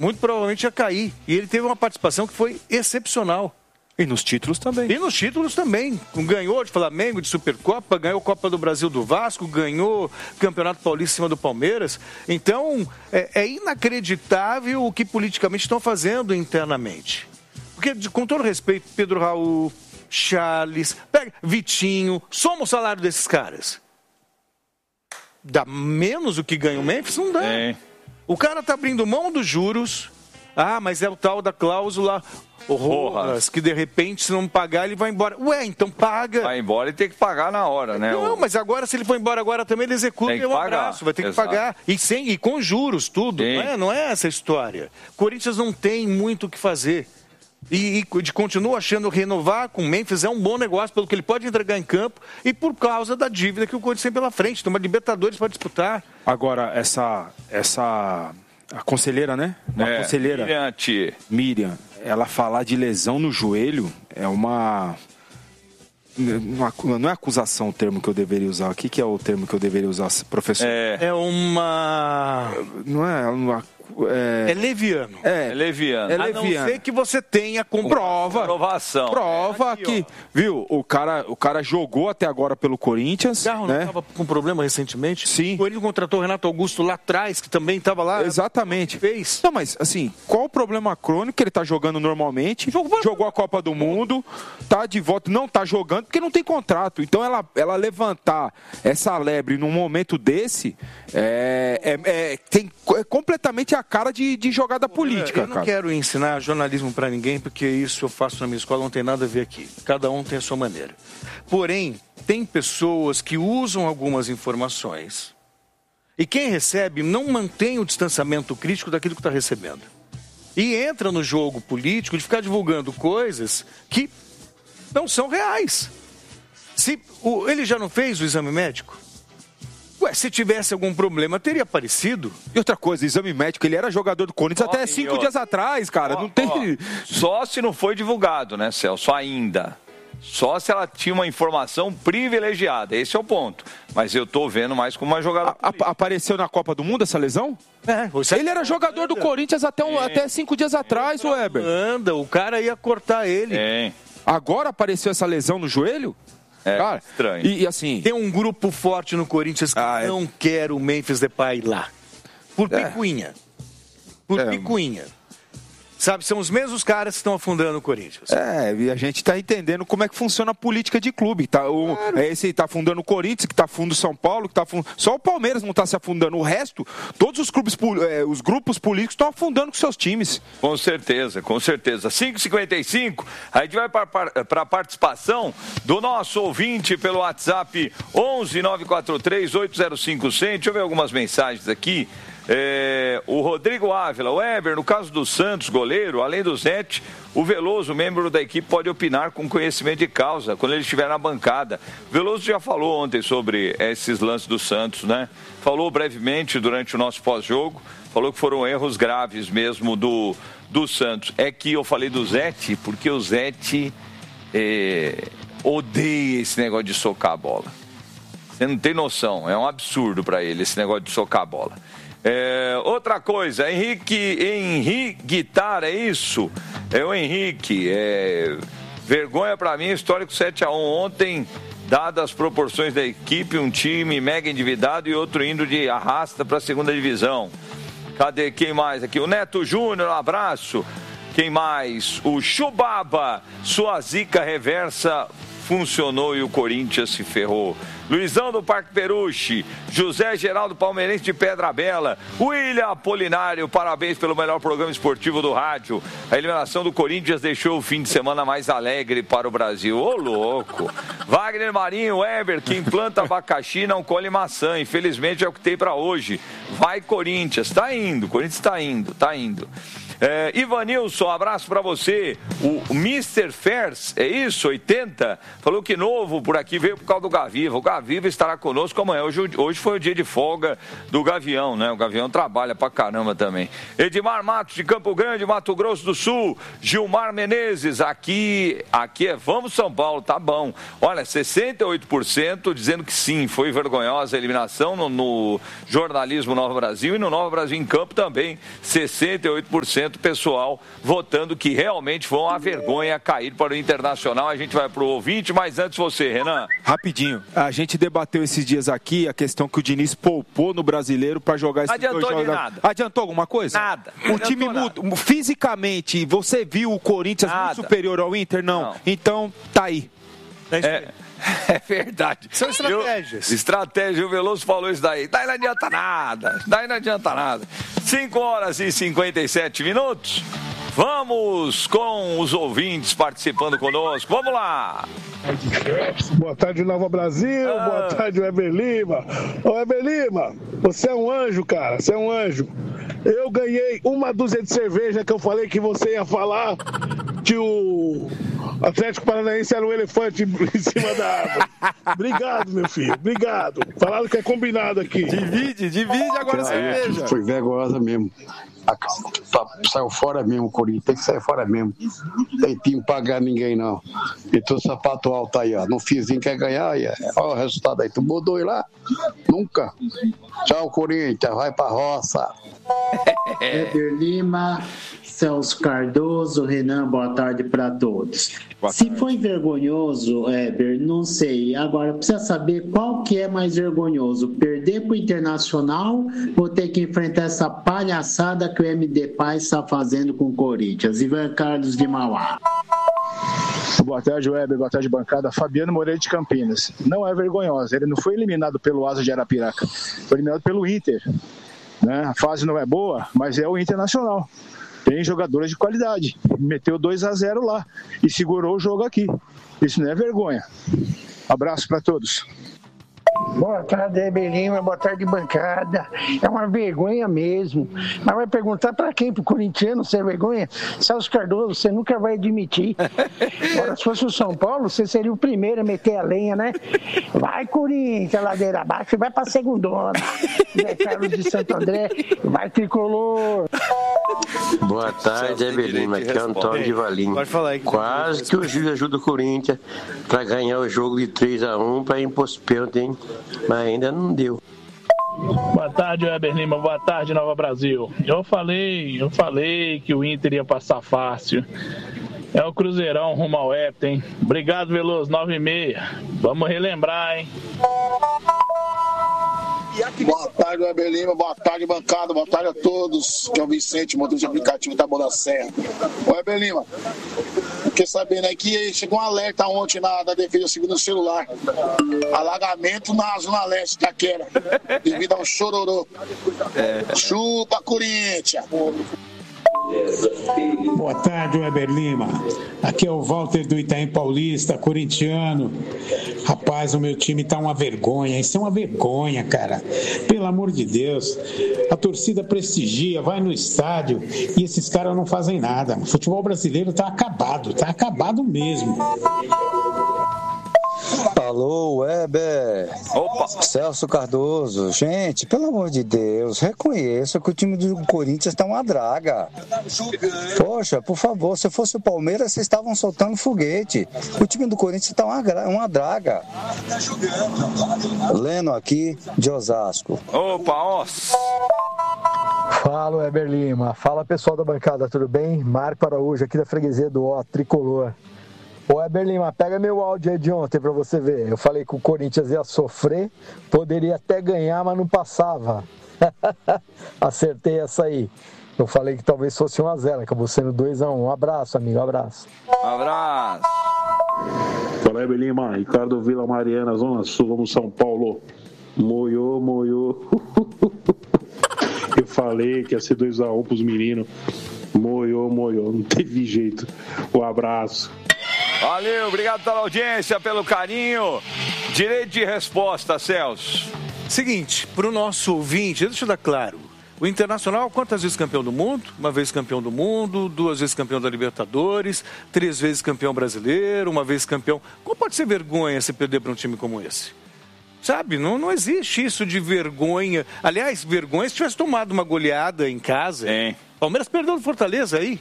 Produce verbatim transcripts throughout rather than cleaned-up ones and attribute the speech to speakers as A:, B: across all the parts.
A: muito provavelmente ia cair. E ele teve uma participação que foi excepcional.
B: E nos títulos também.
A: E nos títulos também. Ganhou de Flamengo, de Supercopa, ganhou Copa do Brasil do Vasco, ganhou Campeonato Paulista em cima do Palmeiras. Então, é, é inacreditável o que politicamente estão fazendo internamente. Porque, com todo respeito, Pedro Raul, Charles, pega, Vitinho, soma o salário desses caras. Dá menos o que ganha o Memphis? Não dá. É. O cara tá abrindo mão dos juros. Ah, mas é o tal da cláusula Rojas, que de repente, se não pagar, ele vai embora. Ué, então paga.
C: Vai embora e tem que pagar na hora, né?
A: Não, mas agora, se ele for embora agora também, ele executa e um abraço. Vai ter Exato. que pagar. E, sem, e com juros, tudo. Não é, não é essa história. Corinthians não tem muito o que fazer. E, e de, continua achando renovar com o Memphis é um bom negócio, pelo que ele pode entregar em campo e por causa da dívida que o Corinthians tem pela frente. Tem uma Libertadores para disputar.
B: Agora, essa... essa... A conselheira, né? A
C: é,
B: conselheira
C: Miriam, tia.
B: Miriam, ela falar de lesão no joelho é uma... Não é acusação o termo que eu deveria usar. O que, que é o termo que eu deveria usar, professor?
A: É, é uma...
B: Não é uma...
A: É... é leviano.
C: É, é leviano.
A: É leviano. A não ser que você tenha com
B: prova.
C: Provação.
B: Prova é. Aqui, que, ó. viu, o cara, o cara jogou até agora pelo Corinthians.
A: Garro
B: né?
A: não estava com problema recentemente?
B: Sim.
A: O Corinthians contratou o Renato Augusto lá atrás, que também estava lá.
B: Exatamente.
A: Fez.
B: Não, mas assim, qual o problema crônico? Ele tá jogando normalmente, jogou, jogou a Copa do Mundo, tá de volta, não tá jogando porque não tem contrato. Então ela, ela levantar essa lebre num momento desse é, é, é, tem, é completamente a cara de, de jogada política.
A: Eu não
B: cara.
A: quero ensinar jornalismo para ninguém, porque isso eu faço na minha escola, não tem nada a ver aqui. Cada um tem a sua maneira. Porém, tem pessoas que usam algumas informações e quem recebe não mantém o distanciamento crítico daquilo que está recebendo. E entra no jogo político de ficar divulgando coisas que não são reais. Se o, ele já não fez o exame médico? Ué, se tivesse algum problema, teria aparecido.
B: E outra coisa, exame médico, ele era jogador do Corinthians ó, até cinco ó, dias atrás, cara. Ó, não tem...
C: Ó, só se não foi divulgado, né, Celso? Ainda. Só se ela tinha uma informação privilegiada. Esse é o ponto. Mas eu tô vendo mais como uma jogadora.
B: A, a, apareceu na Copa do Mundo essa lesão?
A: É, você
B: ele era jogador do Corinthians até, um, é. até cinco dias atrás, o Weber.
A: Anda, o cara ia cortar ele.
C: É.
B: Agora apareceu essa lesão no joelho?
C: É,
B: cara,
C: estranho.
B: E, e assim...
A: Tem um grupo forte no Corinthians que ah, não é... quer o Memphis Depay lá. Por é. picuinha. Por é. picuinha. Sabe, são os mesmos caras que estão afundando o Corinthians.
B: É, e a gente está entendendo como é que funciona a política de clube. Tá, o, claro. É esse está afundando o Corinthians, que está afundando o São Paulo, que tá afundando... Só o Palmeiras não está se afundando. O resto, todos os clubes, é, os grupos políticos estão afundando com seus times.
C: Com certeza, com certeza. cinco e cinquenta e cinco, a gente vai para a participação do nosso ouvinte pelo WhatsApp onze nove quatro três oito zero cinco cem. Deixa eu ver algumas mensagens aqui. É, o Rodrigo Ávila, o Weber, no caso do Santos, goleiro, além do Zete, o Veloso, membro da equipe, pode opinar com conhecimento de causa, quando ele estiver na bancada. O Veloso já falou ontem sobre esses lances do Santos, né? Falou brevemente durante o nosso pós-jogo, falou que foram erros graves mesmo do, do Santos. É que eu falei do Zete, porque o Zete é, odeia esse negócio de socar a bola. Você não tem noção, é um absurdo para ele esse negócio de socar a bola. É, outra coisa, Henrique, Henrique Guitar, é isso? É o Henrique, é, vergonha pra mim, histórico sete a um ontem, dadas as proporções da equipe, um time mega endividado e outro indo de arrasta pra segunda divisão. Cadê, quem mais aqui? O Neto Júnior, um abraço. Quem mais? O Chubaba, sua zica reversa funcionou e o Corinthians se ferrou. Luizão do Parque Peruche, José Geraldo Palmeirense de Pedra Bela, William Apolinário, parabéns pelo melhor programa esportivo do rádio. A eliminação do Corinthians deixou o fim de semana mais alegre para o Brasil. Ô, louco! Wagner Marinho, Weber, quem planta abacaxi não colhe maçã. Infelizmente é o que tem para hoje. Vai Corinthians, tá indo, Corinthians tá indo, tá indo. É, Ivanilson, um abraço para você. O mister Fers, é isso? oitenta, falou que novo por aqui veio por causa do Gaviva. O Gaviva estará conosco amanhã. Hoje, hoje foi o dia de folga do Gavião, né? O Gavião trabalha pra caramba também. Edmar Matos de Campo Grande, Mato Grosso do Sul. Gilmar Menezes, aqui, aqui é Vamos São Paulo, tá bom. Olha, sessenta e oito por cento dizendo que sim, foi vergonhosa a eliminação no, no jornalismo Nova Brasil e no Nova Brasil em Campo também. sessenta e oito por cento pessoal votando que realmente foi uma vergonha cair para o Internacional. A gente vai pro ouvinte, mas antes você, Renan.
B: Rapidinho, a gente debateu esses dias aqui a questão que o Diniz poupou no Brasileiro para jogar esses
C: Adiantou
B: dois jogos.
C: De nada.
B: Adiantou alguma coisa?
C: Nada.
B: O time muda. Fisicamente, você viu o Corinthians nada. Muito superior ao Inter? Não. Não. Então, tá aí.
C: É, é verdade.
A: São estratégias.
C: Eu, estratégia, o Veloso falou isso daí. Daí não adianta nada. Daí não adianta nada. cinco horas e cinquenta e sete minutos. Vamos com os ouvintes participando conosco. Vamos lá.
D: Boa tarde, Nova Brasil. Ah. Boa tarde, Weber Lima. Ô, Weber Lima, você é um anjo, cara. Você é um anjo. Eu ganhei uma dúzia de cerveja que eu falei que você ia falar que o Atlético Paranaense era um elefante em cima da árvore. Obrigado, meu filho. Obrigado. Falaram que é combinado aqui.
B: Divide, divide agora a cerveja.
E: Foi vergonhosa mesmo. Saiu fora mesmo, Corinthians. Tem que sair fora mesmo. Tem time pra ganhar ninguém, não. E tu sapato alto aí, ó. No fiozinho quer ganhar, aí, olha o resultado aí. Tu mudou ir lá? Nunca. Tchau, Corinthians. Vai pra roça.
F: Weber Lima, Celso Cardoso, Renan, boa tarde para todos. Boa Se tarde. Foi vergonhoso, Weber, não sei. Agora, precisa saber qual que é mais vergonhoso, perder para o Internacional ou ter que enfrentar essa palhaçada que o M D Paz está fazendo com o Corinthians? Ivan Carlos de Mauá.
D: Boa tarde, Weber. Boa tarde, bancada. Fabiano Moreira de Campinas. Não é vergonhosa. Ele não foi eliminado pelo Asa de Arapiraca. Foi eliminado pelo Inter. Né? A fase não é boa, mas é o Internacional. Tem jogadores de qualidade. Meteu dois a zero lá e segurou o jogo aqui. Isso não é vergonha. Abraço para todos.
G: Boa tarde, Weber Lima, boa tarde, bancada. É uma vergonha mesmo. Mas vai perguntar pra quem? Pro corintiano ser vergonha? Celso Cardoso, você nunca vai admitir. Agora, se fosse o São Paulo, você seria o primeiro a meter a lenha, né? Vai, Corinthians, ladeira abaixo, vai pra segundona. Zé Carlos de Santo André, vai, tricolor.
H: Boa tarde, Weber Lima, aqui é o Antônio de Valim. Quase que o juiz ajuda o Corinthians pra ganhar o jogo de três a um pra ir pro pênalti, hein? Mas ainda não deu.
I: Boa tarde, Weber Lima. Boa tarde, Nova Brasil. Eu falei, eu falei que o Inter ia passar fácil. É o Cruzeirão rumo ao Hepta, hein? Obrigado, Veloso, nove e meia. Vamos relembrar, hein?
J: Boa tarde, Weber Lima. Boa tarde, bancada. Boa tarde a todos. Que é o Vicente, motor de aplicativo da Boa da Serra. Weber Lima, fiquei sabendo aí que chegou um alerta ontem na, da defesa segundo celular. Alagamento na Zona Leste da Quera, devido ao chororô. É. Chupa, Corinthians!
K: Boa tarde, Weber Lima. Aqui é o Walter do Itaim Paulista, corintiano. Rapaz, o meu time tá uma vergonha. Isso é uma vergonha, cara. Pelo amor de Deus. A torcida prestigia, vai no estádio e esses caras não fazem nada. O futebol brasileiro tá acabado, tá acabado mesmo.
L: Alô, Weber.
C: Opa.
L: Celso Cardoso. Gente, pelo amor de Deus, reconheça que o time do Corinthians está uma draga. Poxa, por favor, se fosse o Palmeiras, vocês estavam soltando foguete. O time do Corinthians está uma, uma draga. Leno aqui, de Osasco.
C: Opa, ó.
M: Fala, Weber Lima. Fala, pessoal da bancada, tudo bem? Marco Araújo, aqui da freguesia do Ó, Tricolor. Ô, Weber Lima, pega meu áudio aí de ontem pra você ver. Eu falei que o Corinthians ia sofrer, poderia até ganhar, mas não passava. Acertei essa aí. Eu falei que talvez fosse um a zero, acabou sendo dois a um. Um abraço, amigo, um abraço.
C: Um abraço.
D: Fala, Weber Lima, Ricardo Vila Mariana, Zona Sul, vamos São Paulo. Moiô, moiô. Eu falei que ia ser dois a um pros meninos. Moiô, moiô, não teve jeito. Um abraço.
C: Valeu, obrigado pela audiência, pelo carinho. Direito de resposta, Celso.
A: Seguinte, para o nosso ouvinte, deixa eu dar claro. O Internacional, quantas vezes campeão do mundo? Uma vez campeão do mundo, duas vezes campeão da Libertadores, três vezes campeão brasileiro, uma vez campeão... Como pode ser vergonha se perder para um time como esse? Sabe, não, não existe isso de vergonha. Aliás, vergonha se tivesse tomado uma goleada em casa.
C: É.
A: Palmeiras perdeu do Fortaleza aí.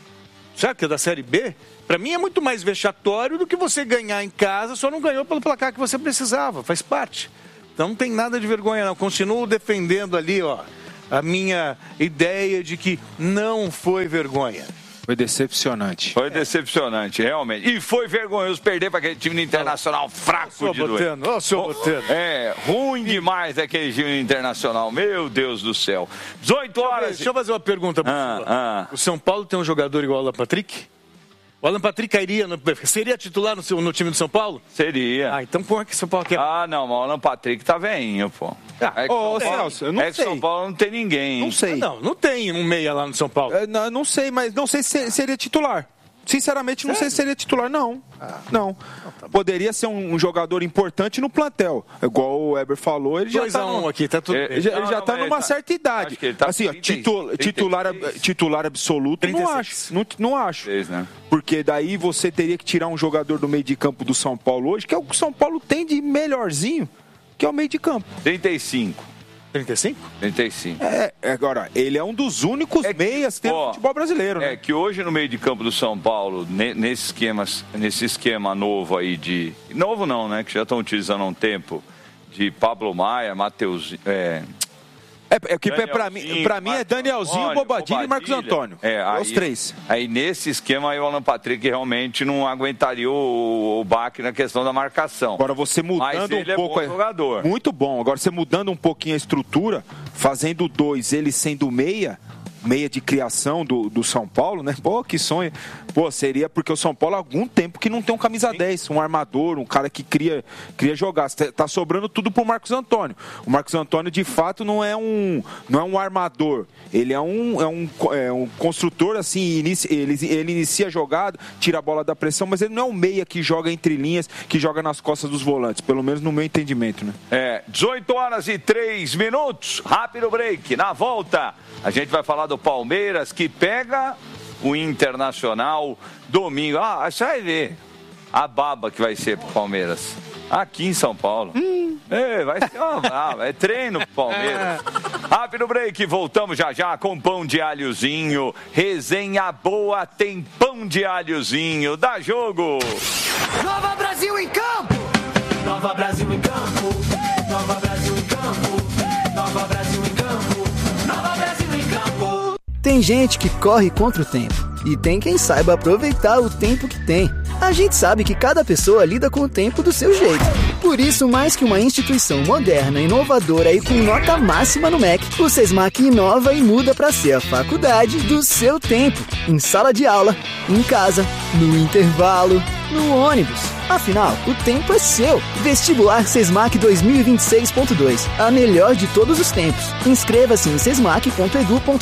A: Sabe que é da Série B? Para mim é muito mais vexatório do que você ganhar em casa, só não ganhou pelo placar que você precisava. Faz parte. Então não tem nada de vergonha não. Continuo defendendo ali, ó, a minha ideia de que não foi vergonha.
B: Foi decepcionante.
C: Foi decepcionante, realmente. E foi vergonhoso perder para aquele time Internacional fraco de dois.
A: Ó, o senhor Botano.
C: É, ruim demais aquele time Internacional. Meu Deus do céu. dezoito horas.
A: Deixa eu fazer uma pergunta para
C: ah, ah.
A: o São Paulo tem um jogador igual ao Alan Patrick? O Alan Patrick cairia no, seria titular no, seu, no time do São Paulo?
C: Seria.
A: Ah, então como é que o São Paulo quer?
C: Ah, não, mas o Alan Patrick tá veinho, pô.
A: Ah,
C: é que
B: ô,
C: São Paulo,
B: Celso, eu não
C: é que
B: sei.
C: São Paulo não tem ninguém.
B: Não sei.
A: Não, não tem um meia lá no São Paulo.
B: É, não, não sei, mas não sei se seria titular. Sinceramente, não Sério? sei se seria titular, não. Ah, não. não tá Poderia ser um, um jogador importante no plantel. Igual o Weber falou, ele já tá,
A: um
B: no...
A: aqui, tá tudo
B: ele, já, ele já tá numa tá... certa idade. Tá assim, ó, titul... titular, titular absoluto, trinta e seis. Não acho. Não, não acho.
C: trinta e seis, né?
B: Porque daí você teria que tirar um jogador do meio de campo do São Paulo hoje, que é o que o São Paulo tem de melhorzinho, que é o meio de campo.
C: trinta e cinco.
A: trinta e cinco?
C: trinta e cinco.
B: É, agora, ele é um dos únicos é que, meias que tem no futebol brasileiro, né?
C: É que hoje no meio de campo do São Paulo, nesse esquema, nesse esquema novo aí de... Novo não, né? Que já estão utilizando há um tempo, de Pablo Maia, Matheus... É...
B: É, é que pra mim, pra mim é Danielzinho, Antônio, Bobadilha, Bobadilha e Marcos Antônio.
C: É, aí,
B: os três.
C: Aí nesse esquema aí o Alan Patrick realmente não aguentaria o, o baque na questão da marcação.
B: Agora você mudando um
C: é
B: pouco.
C: Bom jogador.
B: Muito bom. Agora você mudando um pouquinho a estrutura, fazendo dois, ele sendo meia. Meia de criação do, do São Paulo, né? Pô, que sonho. Pô, seria porque o São Paulo há algum tempo que não tem um camisa Sim. dez, um armador, um cara que cria, cria jogar. Tá sobrando tudo pro Marcos Antônio. O Marcos Antônio, de fato, não é um, não é um armador. Ele é um, é um, é um construtor, assim, inicia, ele, ele inicia a jogada, tira a bola da pressão, mas ele não é um meia que joga entre linhas, que joga nas costas dos volantes, pelo menos no meu entendimento, né?
C: É, dezoito horas e três minutos, rápido break. Na volta, a gente vai falar do Palmeiras, que pega o Internacional domingo. Ah, você vai ver a baba que vai ser pro Palmeiras aqui em São Paulo. Hum. É, vai ser uma baba, é treino pro Palmeiras. Rápido break, voltamos já já com pão de alhozinho. Resenha boa, tem pão de alhozinho. Dá jogo!
N: Nova Brasil em campo! Nova Brasil em campo! Nova Brasil em campo! Nova Brasil em campo! Nova Brasil em campo!
O: Tem gente que corre contra o tempo e tem quem saiba aproveitar o tempo que tem. A gente sabe que cada pessoa lida com o tempo do seu jeito. Por isso, mais que uma instituição moderna, inovadora e com nota máxima no M E C, o SESMAC inova e muda para ser a faculdade do seu tempo. Em sala de aula, em casa, no intervalo, no ônibus. Afinal, o tempo é seu. Vestibular SESMAC dois mil e vinte e seis ponto dois. A melhor de todos os tempos. Inscreva-se em sesmac ponto edu ponto